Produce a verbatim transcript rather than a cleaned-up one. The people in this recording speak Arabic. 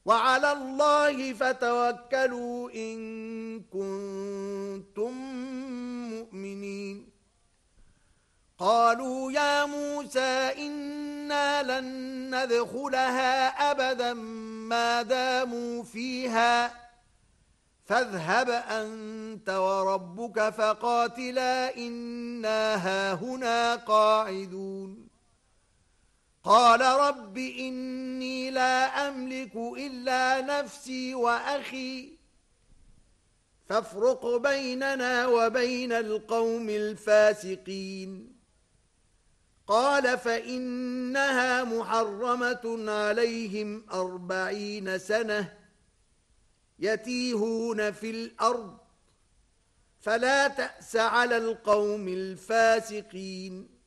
وعلى الله فتوكلوا إن كنتم مؤمنين قالوا يا موسى إنا لن ندخلها أبدا ما داموا فيها فاذهب أنت وربك فقاتلا إنا هاهنا قاعدون قال رب إني لا أملك إلا نفسي وأخي فافرق بيننا وبين القوم الفاسقين قال فإنها محرمة عليهم أربعين سنة يتيهون في الأرض فلا تأس على القوم الفاسقين